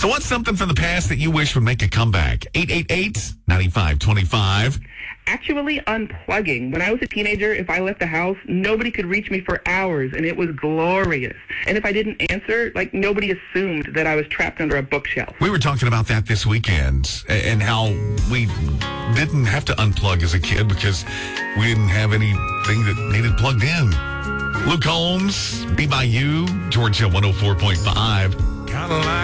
So what's something from the past that you wish would make a comeback? 888-9525. Actually unplugging. When I was a teenager, if I left the house, nobody could reach me for hours, and it was glorious. And if I didn't answer, nobody assumed that I was trapped under a bookshelf. We were talking about that this weekend and how we didn't have to unplug as a kid because we didn't have anything that needed plugged in. Luke Holmes, Be By You, Georgia 104.5.